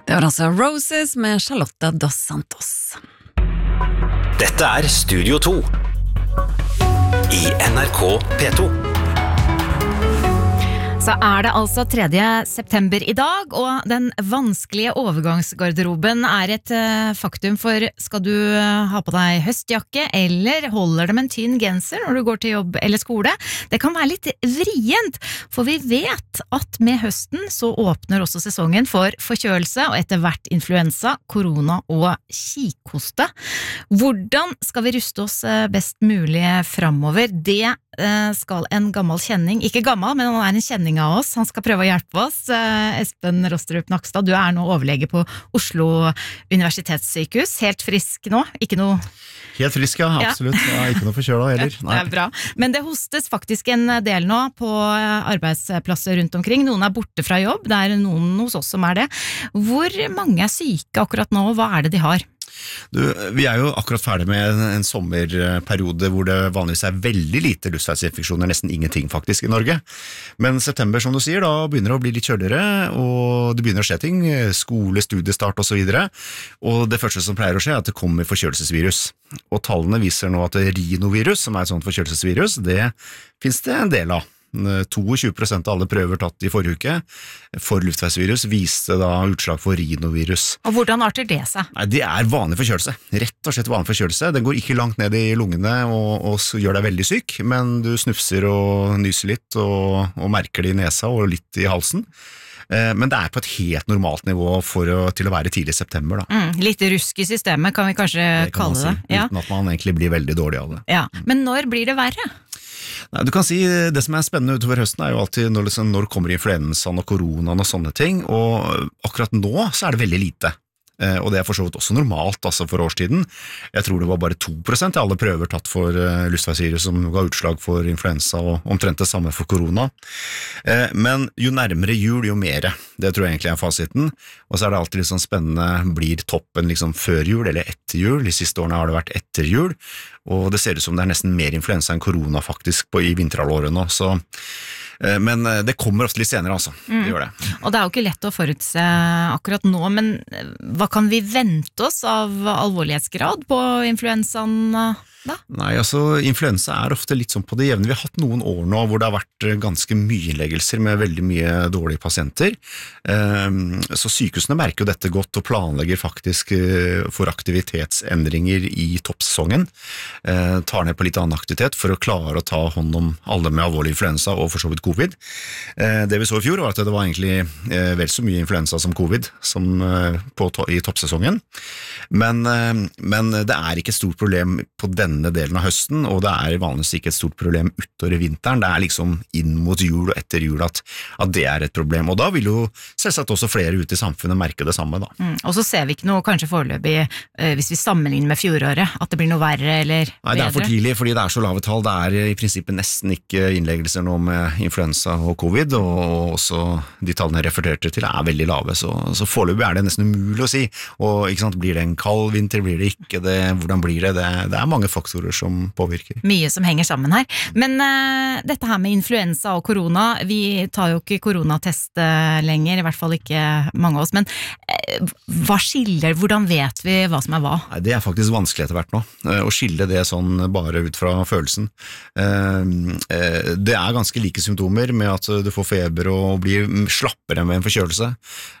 Det var altså Roses med Charlotte Dos Santos. Dette Studio 2 I NRK P2. Så det altså 3. september I dag, og den vanskelige overgangsgarderoben et faktum, for skal du ha på deg høstjakke, eller holder det med en tynn genser når du går til jobb eller skole? Det kan være litt vrient, for vi vet at med høsten så åpner også sesongen for forkjølelse, og etter hvert influensa, korona og kikhoste. Hvordan skal vi ruste oss best mulig fremover? Det skal en gammel kjenning, ikke gammel, men han en kjenning av oss, han skal prøve å hjelpe oss. Espen Rostrup Nakstad, du nå overlege på Oslo Universitetssykehus, helt frisk nå, ikke noe... Helt frisk, ja, absolutt, ja, ikke noe forkjøla heller. Nei. Det bra, men det hostes faktisk en del nå på arbeidsplasser rundt omkring, noen borte fra jobb, det noen hos oss som det. Hvor mange syke akkurat nå, og hva det de har? Vi jo akkurat ferdig med en sommerperiode hvor det vanligvis veldig lite luftveisinfeksjoner, nesten ingenting faktisk I Norge. Men september, som du sier, da begynner det å bli litt kjøligere, og det begynner å skje ting, skole, studiestart og så videre. Og det første som pleier å skje at det kommer forkjølelsesvirus. Og tallene viser nå at rinovirus, som et sånt forkjølelsesvirus, det finnes det en del av. 22% av alle prøver tatt I forrige uke for luftveisvirus viste da utslag for rinovirus. Og hvordan arter det seg? Nei, det vanlig forkjølelse, rett og slett vanlig forkjølelse. Den går ikke langt ned I lungene og gjør deg veldig syk, men du snufser og nyser litt og merker det I nesa og litt I halsen. Men det på et helt normalt nivå til å være tidlig I september da. Litt rusk I systemet kan vi kanskje kalle det. Ja. Uten at man egentlig blir veldig dårlig av det. Ja. Men når blir det verre? Nei, du kan si det som spennende utover høsten jo alltid når kommer influensaen og koronaen og sånne ting, og akkurat nå så det veldig lite. Og det for så vidt også normalt altså for årstiden. Jeg tror det var bare 2% av alle prøver tatt for luftveisvirus som ga utslag for influensa og omtrent det samme for korona. Men jo nærmere jul, jo mere. Det tror jeg egentlig fasiten. Og så det alltid litt sånn spennende, blir toppen liksom før jul eller etter jul? De siste årene har det vært etter jul, og det ser ut som det nesten mer influensa enn korona faktisk I vinterhalvåret nå, så men det kommer ofte litt senere altså, det gjør det. Og det jo ikke lett å forutse akkurat nå, men hva kan vi vente oss av alvorlighetsgrad på influensaen da? Nei, altså influensa ofte litt sånn på det jevne. Vi har hatt noen år nå hvor det har vært ganske mye innleggelser med veldig mye dårlige pasienter, så sykehusene merker jo dette godt og planlegger faktisk for aktivitetsendringer I toppsesongen, tar ned på litt annen aktivitet for å klare å ta hånd om alle med alvorlig influensa og for så vidt covid. Det vi så I fjor var at det var egentlig vel så mye influensa som covid som I toppsesongen, men det ikke et stort problem på denne delen av høsten, og det vanligvis ikke et stort problem utover I vinteren. Det liksom inn mot jul og etter jul at det et problem, og da vil jo selvsagt også flere ute I samfunnet merke det samme da. Og så ser vi ikke noe kanskje foreløpig, hvis vi sammenligner med fjoråret, at det blir noe verre eller bedre? Nei, det for tidlig, fordi det så lave tall. Det I prinsippet nesten ikke innleggelser nå med influensa og covid, og også de tallene jeg refererte til veldig lave, så foreløpig det nesten umulig å si, og ikke sant, blir det en kald vinter, blir det ikke det, hvordan blir det? Det mange faktorer som påvirker. Mye som henger sammen her. Men dette her med influensa og korona, vi tar jo ikke koronatest lenger, I hvert fall ikke mange av oss, men hva skiller, hvordan vet vi hva som hva? Nei, det faktisk vanskelig etter hvert nå, å skille det sånn bare ut fra følelsen. Det ganske like symptomer med at du får feber og blir slappere enn ved en forkjølelse,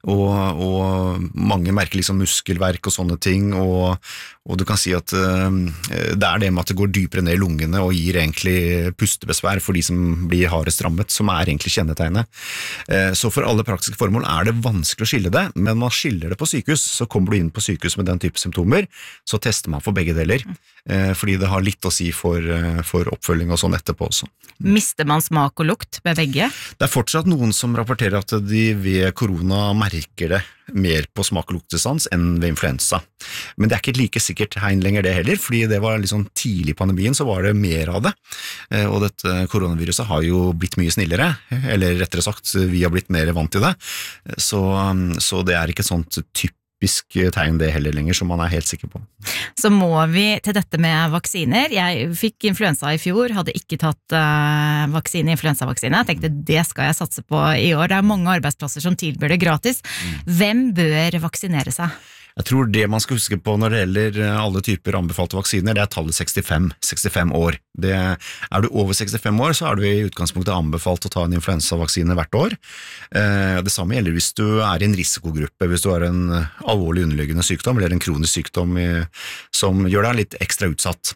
og mange merker liksom muskelverk og sånne ting, og du kan si at det det med at det går dypere ned I lungene og gir egentlig pustebesvær for de som blir hardest rammet, som egentlig kjennetegnet. Så for alle praktiske formål det vanskelig å skille det, men man skiller det på sykehus, så kommer du inn på sykehus med den type symptomer, så tester man for begge deler, fordi det har litt å si for oppfølging og sånn etterpå også. Mister man smak og lukt ved begge? Det fortsatt noen som rapporterer at de ved korona merker det mer på smak- og luktesans enn ved influensa. Men det ikke et like sikkert tegn lenger det heller, fordi det var litt sånn tidlig I pandemien så var det mer av det. Og dette koronaviruset har jo blitt mye snillere, eller rettere sagt, vi har blitt mer vant til det. Så det ikke et sånt typisk tegn det heller lenger, som man helt sikker på. Så må vi til dette med vaksiner. Jeg fikk influensa i fjor, hadde ikke tatt influensavaksine. Jeg tenkte det skal jeg satse på i år. Det mange arbeidsplasser som tilbyr det gratis. Hvem bør vaksinere seg? Jeg tror det man skal huske på når det gjelder alle typer anbefalte vaksiner, det tallet 65 år. Du over 65 år, så du i utgangspunktet anbefalt å ta en influensavaksine hvert år. Det samme gjelder hvis du i en risikogruppe, hvis du har en alvorlig underliggende sykdom, eller en kronisk sykdom som gjør deg litt ekstra utsatt.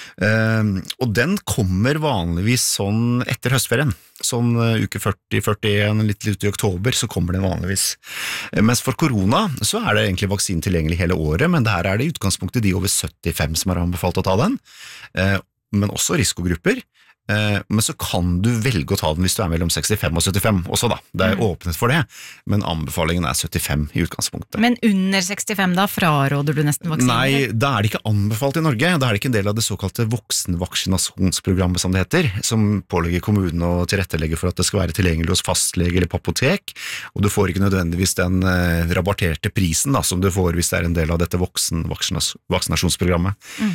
Og den kommer vanligvis sånn etter høstferien, sånn uke 40-41, litt ut i oktober, så kommer den vanligvis. Mens for korona så det egentlig vaksinen tilgjengelig hele året, men der det i utgangspunktet de over 75 som har anbefalt å ta den, men også risikogrupper. Men så kan du velge å ta den hvis du mellom 65 og 75 også da, det åpnet for det, men anbefalingen 75 i utgangspunktet. Men under 65 da, fraråder du nesten vaksiner? Nei, da det ikke anbefalt i Norge, da det ikke en del av det såkalte voksenvaksinasjonsprogrammet som det heter, som pålegger kommunen å tilrettelegge for at det skal være tilgjengelig hos fastlege eller på apotek, og du får ikke nødvendigvis den rabatterte prisen da, som du får hvis det en del av dette voksenvaksinasjonsprogrammet.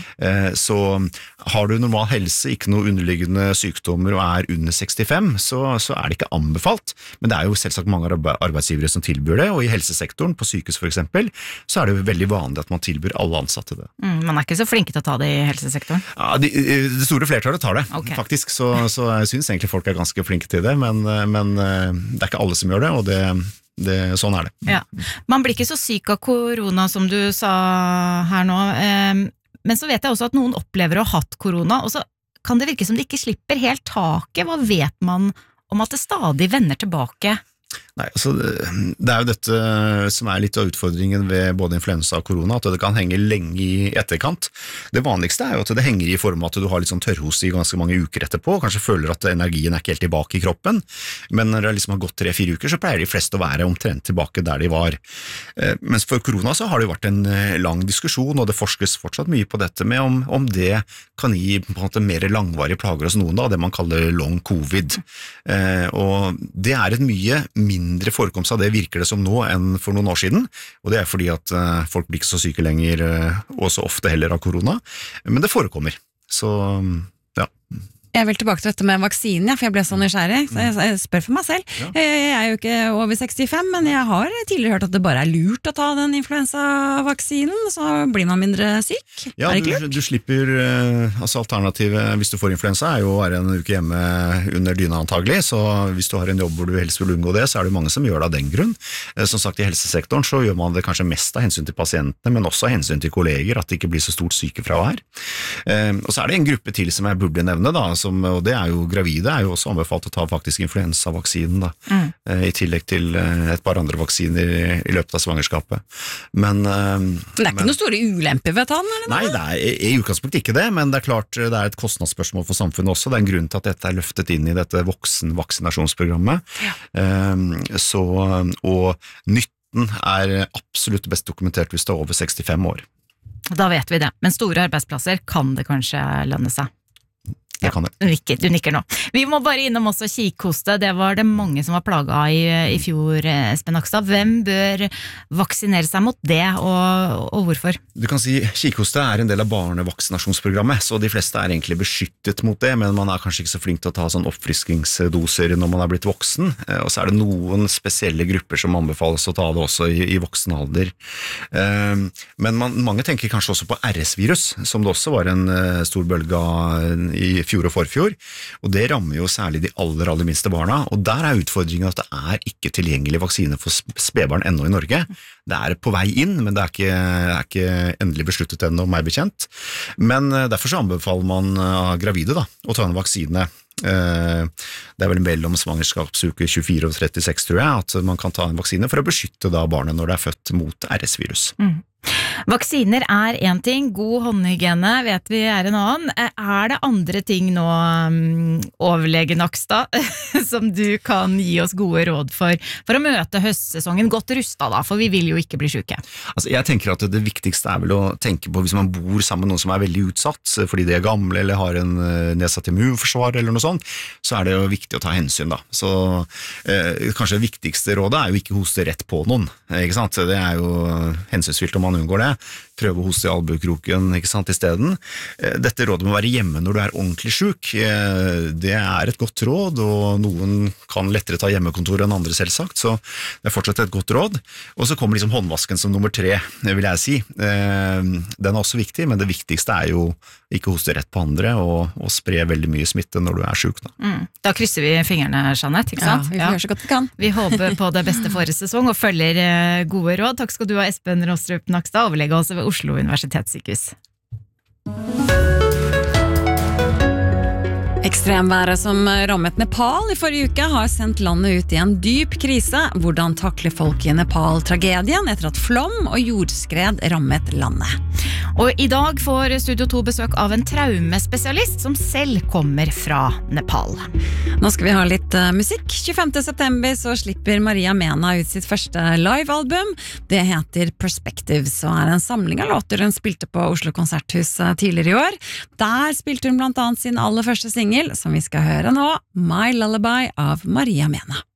Så har du normal helse, ikke noe underliggende sykdommer og under 65, så det ikke anbefalt, men det jo selvsagt mange arbeidsgivere som tilbyr det, og i helsesektoren, på sykehus for eksempel, så det jo veldig vanlig at man tilbyr alle ansatte det. Man ikke så flinke til å ta det i helsesektoren? Ja, det store flertallet tar det, faktisk, så jeg synes egentlig folk ganske flinke til det, men det ikke alle som gjør det, og sånn det. Ja. Man blir ikke så syk av korona som du sa her nå, men så vet jeg også at noen opplever å ha hatt korona, og så kan det virke som de ikke slipper helt taket. Hva vet man om at det stadig vender tilbake? Nei, altså det jo dette som litt av utfordringen ved både influensa og korona, at det kan henge lenge i etterkant. Det vanligste jo at det henger i form av at du har litt sånn tørrhost i ganske mange uker etterpå, kanskje føler at energien ikke helt tilbake i kroppen, men når det liksom har gått 3-4 uker, så pleier de fleste å være omtrent tilbake der de var. Mens for korona så har det vært en lang diskusjon, og det forskes fortsatt mye på dette med om det kan gi på en måte mer langvarige plager hos noen, da, det man kaller long covid. Og det et mye mindre forekomst av det virker det som nå enn for noen år siden, og det fordi at folk blir ikke så syke lenger og så ofte heller av korona, men det forekommer, så ja. Jeg vil tilbake til dette med vaksinen, for jeg ble så nysgjerrig, så jeg spør for meg selv. Ja. Jeg jo ikke over 65, men jeg har tidligere hørt at det bare lurt å ta den influensavaksinen, så blir man mindre syk. Ja, det ikke lurt? Du slipper, altså alternativet hvis du får influensa jo å være en uke hjemme under dyna antagelig, så hvis du har en jobb hvor du helst vil unngå det, så det mange som gjør det av den grunn. Som sagt, i helsesektoren så gjør man det kanskje mest av hensyn til pasientene, men også av hensyn til kolleger, at det ikke blir så stort sykefravær. Og så det en gruppe til som jeg burde nevne da, og det jo gravide jo også anbefalt å ta faktisk influensavaksinen da, i tillegg til et par andre vaksiner i løpet av svangerskapet. Men det ikke noe store ulemper ved å ta den, eller? Nei, det i utgangspunktet ikke det, men det klart det et kostnadsspørsmål for samfunnet også. Det en grunn til at dette løftet inn i dette voksenvaksinasjonsprogrammet. Og nytten absolutt best dokumentert hvis det over 65 år. Da vet vi det, men store arbeidsplasser kan det kanskje lønne seg. Det kan det. Du nikker nå. Vi må bare innom også kikhoste. Det var det mange som var plaget i fjor, Espen Nakstad. Hvem bør vaksinere seg mot det, og hvorfor? Du kan si kikhoste en del av barnevaksinasjonsprogrammet, så de fleste egentlig beskyttet mot det, men man kanskje ikke så flink til å ta sånn oppfriskingsdoser når man blitt voksen, og så det noen spesielle grupper som anbefales å ta det også i voksen alder. Men mange tenker kanskje også på RS-virus, som det også var en stor bølge i fjor og forfjor, og det rammer jo særlig de aller minste barna, og der utfordringen at det ikke tilgjengelig vaksine for spedbarn ennå i Norge. Det på vei inn, men det ikke endelig besluttet ennå, meg bekjent. Men derfor så anbefaler man gravide da, å ta en vaksine. Det vel mellom svangerskapsuke 24 og 36, tror jeg, at man kan ta en vaksine for å beskytte da barnet når det født mot RS-virus. Vaksiner er en ting, god håndhygiene vet vi er en annen. Er det andre ting nå, overlege Nakstad, som du kan gi oss gode råd for å møte høstsesongen godt rustet da, for vi vil jo ikke bli syke? Altså, jeg tenker at det viktigste er vel å tenke på hvis man bor sammen med noen som er veldig utsatt, fordi de er gamle eller har en nedsatt immunforsvar eller noe sånt, så er det jo viktig å ta hensyn da. Så kanskje det viktigste rådet er jo ikke hoste rett på noen, ikke sant? Det er jo hensynsfylt om man unngår det. Prøve å hoste i albuekroken, ikke sant, i stedet. Dette rådet med å være hjemme når du er ordentlig syk, det er et godt råd, og noen kan lettere ta hjemmekontor enn andre selvsagt, så det er fortsatt et godt råd. Og så kommer liksom håndvasken som nummer 3, vil jeg si. Den er også viktig, men det viktigste er jo ikke hoste rett på andre, og spre veldig mye smitte når du er syk. Da krysser vi fingrene, Jeanette, ikke sant? Ja, vi får gjøre så godt vi kan. Vi håper på det beste forrige sesong, og følger gode råd. Takk skal du ha, Espen Rostrup Nakstad, overlege også ved Oslo universitetssykehus. Ekstremværet som rammet Nepal i forrige uke har sendt landet ut i en dyp krise. Hvordan takler folk i Nepal tragedien etter at flom og jordskred rammet landet? Og i dag får Studio 2 besøk av en traumespesialist som selv kommer fra Nepal. Nå skal vi ha litt musikk. 25. september så slipper Maria Mena ut sitt første livealbum. Det heter Perspectives og er en samling av låter hun spilte på Oslo Konserthus tidligere i år. Der spilte hun blant annet sin aller første single, som vi skal høre nå, My Lullaby av Maria Mena.